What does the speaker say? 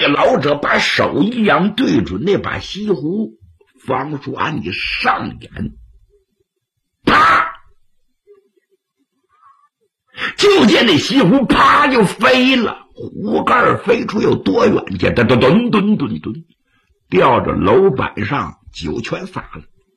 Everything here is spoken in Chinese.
个老者把手一扬，对准那把西湖，方说你上眼，啪！就见那西湖啪就飞了，壶盖飞出有多远去？噔，吊着楼板上，酒全洒了。